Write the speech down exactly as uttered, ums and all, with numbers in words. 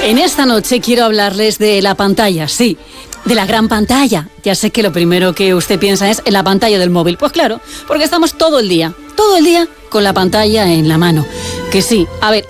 En esta noche quiero hablarles de la pantalla, sí, de la gran pantalla. Ya sé que lo primero que usted piensa es en la pantalla del móvil. Pues claro, porque estamos todo el día, todo el día con la pantalla en la mano. Que sí, a ver,